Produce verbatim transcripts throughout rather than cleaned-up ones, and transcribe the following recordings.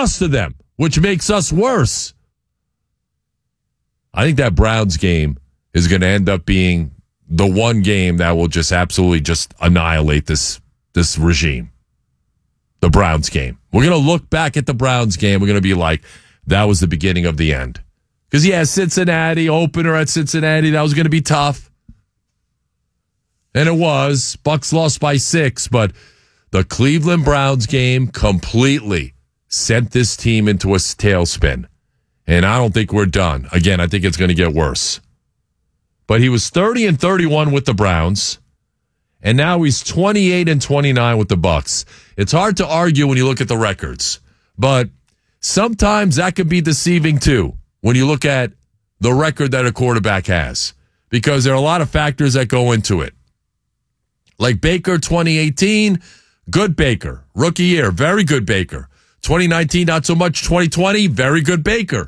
lost to them, which makes us worse. I think that Browns game is going to end up being the one game that will just absolutely just annihilate this, this regime. The Browns game. We're going to look back at the Browns game. We're going to be like, that was the beginning of the end. Because, yeah, Cincinnati, opener at Cincinnati, that was going to be tough. And it was. Bucks lost by six, but the Cleveland Browns game completely sent this team into a tailspin. And I don't think we're done. Again, I think it's going to get worse. But he was thirty and thirty-one with the Browns, and now he's twenty-eight and twenty-nine with the Bucks. It's hard to argue when you look at the records, but sometimes that could be deceiving too when you look at the record that a quarterback has, because there are a lot of factors that go into it. Like Baker, twenty eighteen, good Baker. Rookie year, very good Baker. twenty nineteen, not so much. twenty twenty, very good Baker.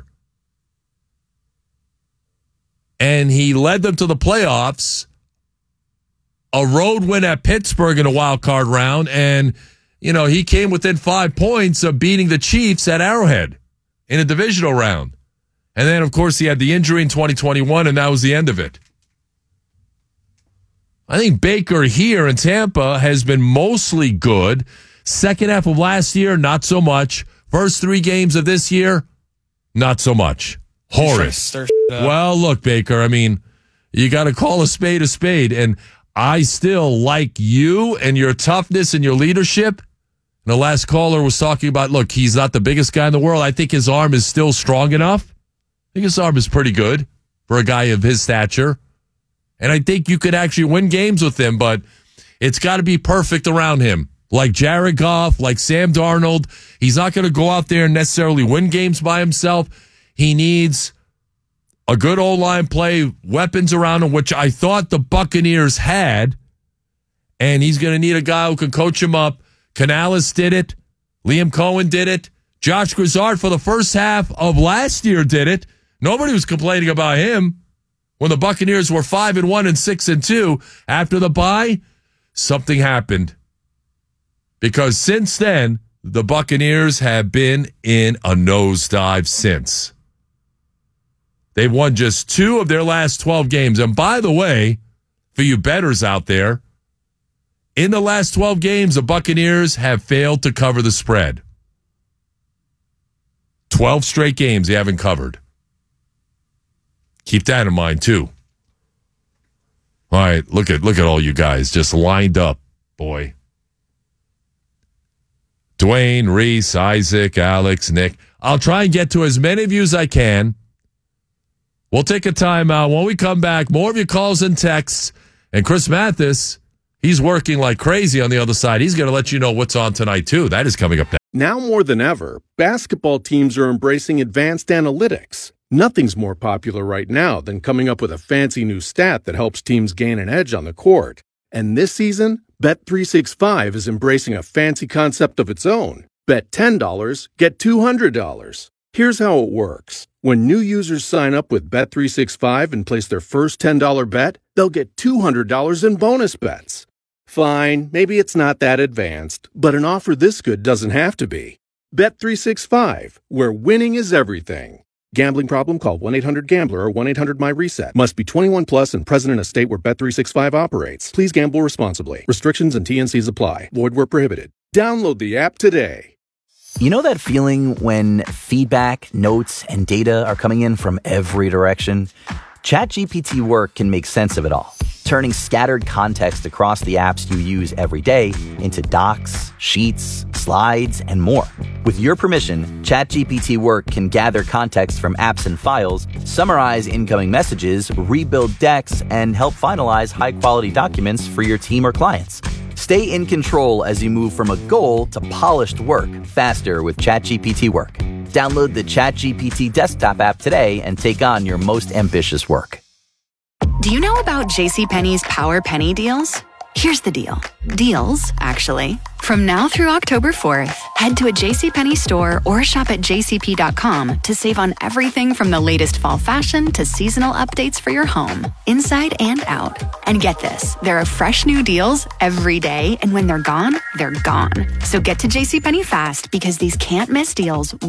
And he led them to the playoffs, a road win at Pittsburgh in a wild card round, and, you know, he came within five points of beating the Chiefs at Arrowhead in a divisional round. And then, of course, he had the injury in twenty twenty-one, and that was the end of it. I think Baker here in Tampa has been mostly good. Second half of last year, not so much. First three games of this year, not so much. Horrid. Well, look, Baker, I mean, you got to call a spade a spade. And I still like you and your toughness and your leadership. And the last caller was talking about, look, he's not the biggest guy in the world. I think his arm is still strong enough. I think his arm is pretty good for a guy of his stature. And I think you could actually win games with him, but it's got to be perfect around him. Like Jared Goff, like Sam Darnold. He's not going to go out there and necessarily win games by himself. He needs a good O-line play, weapons around him, which I thought the Buccaneers had. And he's going to need a guy who can coach him up. Canales did it. Liam Cohen did it. Josh Grizzard for the first half of last year did it. Nobody was complaining about him when the Buccaneers were five and one and six and two. After the bye, something happened. Because since then, the Buccaneers have been in a nosedive since. They've won just two of their last twelve games. And by the way, for you bettors out there, in the last twelve games, the Buccaneers have failed to cover the spread. twelve straight games they haven't covered. Keep that in mind, too. All right, look at look at all you guys just lined up, boy. Dwayne, Reese, Isaac, Alex, Nick. I'll try and get to as many of you as I can. We'll take a timeout. When we come back, more of your calls and texts. And Chris Mathis, he's working like crazy on the other side. He's going to let you know what's on tonight, too. That is coming up next. Now more than ever, basketball teams are embracing advanced analytics. Nothing's more popular right now than coming up with a fancy new stat that helps teams gain an edge on the court. And this season, Bet three sixty-five is embracing a fancy concept of its own. Bet ten dollars, get two hundred dollars. Here's how it works. When new users sign up with Bet three sixty-five and place their first ten dollars bet, they'll get two hundred dollars in bonus bets. Fine, maybe it's not that advanced, but an offer this good doesn't have to be. Bet three sixty-five, where winning is everything. Gambling problem? Call one eight hundred gambler or one eight hundred my reset. Must be twenty-one plus and present in a state where Bet three sixty-five operates. Please gamble responsibly. Restrictions and T N Cs apply. Void where prohibited. Download the app today. You know that feeling when feedback, notes, and data are coming in from every direction? ChatGPT Work can make sense of it all, turning scattered context across the apps you use every day into docs, sheets, slides, and more. With your permission, ChatGPT Work can gather context from apps and files, summarize incoming messages, rebuild decks, and help finalize high-quality documents for your team or clients. Stay in control as you move from a goal to polished work faster with ChatGPT Work. Download the ChatGPT desktop app today and take on your most ambitious work. Do you know about JCPenney's Power Penny deals? Here's the deal. Deals, actually. From now through October fourth, head to a JCPenney store or shop at j c p dot com to save on everything from the latest fall fashion to seasonal updates for your home, inside and out. And get this, there are fresh new deals every day, and when they're gone, they're gone. So get to JCPenney fast because these can't-miss deals